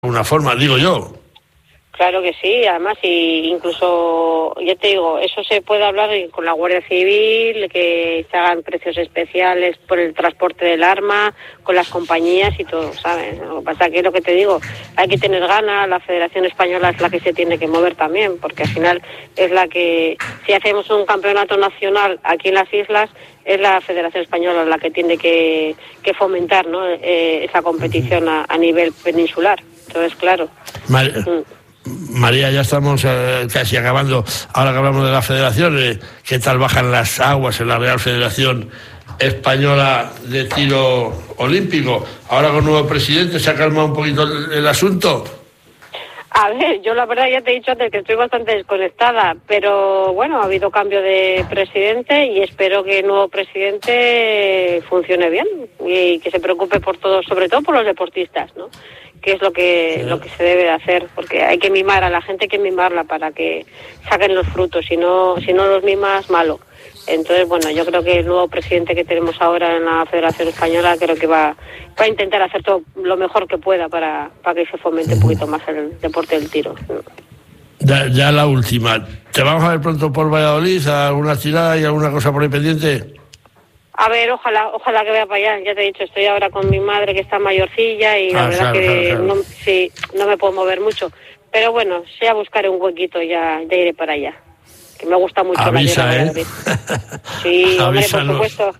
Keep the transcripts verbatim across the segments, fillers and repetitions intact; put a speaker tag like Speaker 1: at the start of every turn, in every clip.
Speaker 1: una forma, digo yo.
Speaker 2: Claro que sí, además, y incluso, ya te digo, eso se puede hablar con la Guardia Civil, que se hagan precios especiales por el transporte del arma, con las compañías y todo, ¿sabes? Lo que pasa que es lo que te digo, hay que tener ganas, la Federación Española es la que se tiene que mover también, porque al final es la que, si hacemos un campeonato nacional aquí en las islas, es la Federación Española la que tiene que, que fomentar, ¿no? eh, esa competición a, a nivel peninsular. Entonces, claro.
Speaker 1: Mar- María, ya estamos eh, casi acabando. Ahora que hablamos de la Federación, eh, ¿qué tal bajan las aguas en la Real Federación Española de Tiro Olímpico? Ahora con nuevo presidente, ¿se ha calmado un poquito el, el asunto?
Speaker 2: A ver, yo la verdad ya te he dicho antes que estoy bastante desconectada, pero bueno, ha habido cambio de presidente y espero que el nuevo presidente funcione bien y que se preocupe por todo, sobre todo por los deportistas, ¿no? Que es lo que sí. lo que se debe de hacer, porque hay que mimar a la gente, hay que mimarla para que saquen los frutos, si no, si no los mimas, malo. Entonces, bueno, yo creo que el nuevo presidente que tenemos ahora en la Federación Española creo que va, va a intentar hacer todo lo mejor que pueda para, para que se fomente un poquito más el deporte del tiro.
Speaker 1: Ya, ya la última. ¿Te vamos a ver pronto por Valladolid? ¿Alguna tirada y alguna cosa por ahí pendiente?
Speaker 2: A ver, ojalá, ojalá que vaya para allá. Ya te he dicho, estoy ahora con mi madre que está mayorcilla y la ah, verdad claro, que claro, claro. No, sí, no me puedo mover mucho. Pero bueno, ya buscaré un huequito, ya, ya iré para allá. Que me gusta mucho.
Speaker 1: Avisa,
Speaker 2: la
Speaker 1: ¿eh?
Speaker 2: Sí, hombre, por supuesto.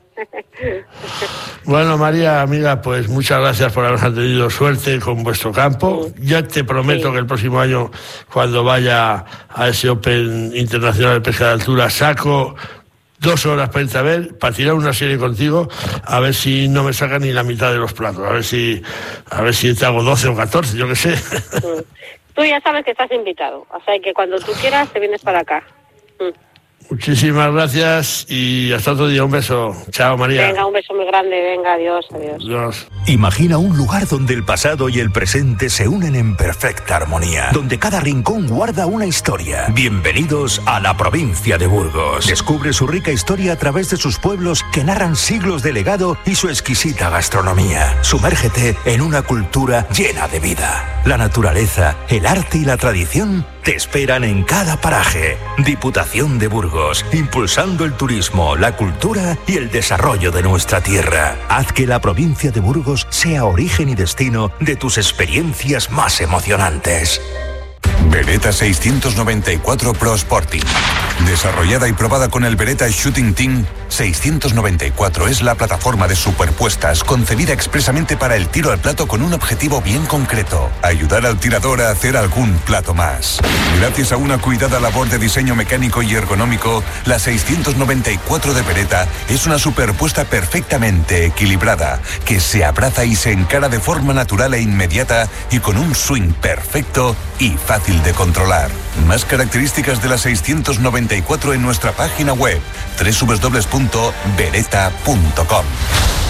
Speaker 1: Bueno, María, amiga, pues muchas gracias por habernos tenido suerte con vuestro campo. Sí. Ya te prometo sí. que el próximo año, cuando vaya a ese Open Internacional de Pesca de Altura, saco dos horas para irte a ver, para tirar una serie contigo, a ver si no me sacan ni la mitad de los platos, a ver si a ver si te hago doce o catorce, yo qué sé.
Speaker 2: Sí. Tú ya sabes que estás invitado, o sea que cuando tú quieras te vienes para acá.
Speaker 1: Muchísimas gracias y hasta otro día. Un beso. Chao, María.
Speaker 2: Venga, un beso muy grande. Venga, adiós, adiós.
Speaker 1: Adiós.
Speaker 3: Imagina un lugar donde el pasado y el presente se unen en perfecta armonía, donde cada rincón guarda una historia. Bienvenidos a la provincia de Burgos. Descubre su rica historia a través de sus pueblos que narran siglos de legado y su exquisita gastronomía. Sumérgete en una cultura llena de vida. La naturaleza, el arte y la tradición te esperan en cada paraje. Diputación de Burgos, impulsando el turismo, la cultura y el desarrollo de nuestra tierra. Haz que la provincia de Burgos sea origen y destino de tus experiencias más emocionantes.
Speaker 4: Beretta seiscientos noventa y cuatro Pro Sporting. Desarrollada y probada con el Beretta Shooting Team, seiscientos noventa y cuatro es la plataforma de superpuestas concebida expresamente para el tiro al plato con un objetivo bien concreto: ayudar al tirador a hacer algún plato más. Gracias a una cuidada labor de diseño mecánico y ergonómico, la seiscientos noventa y cuatro de Beretta es una superpuesta perfectamente equilibrada, que se abraza y se encara de forma natural e inmediata y con un swing perfecto y fácil de controlar. Más características de la seiscientos noventa y cuatro en nuestra página web doble u doble u doble u punto beretta punto com.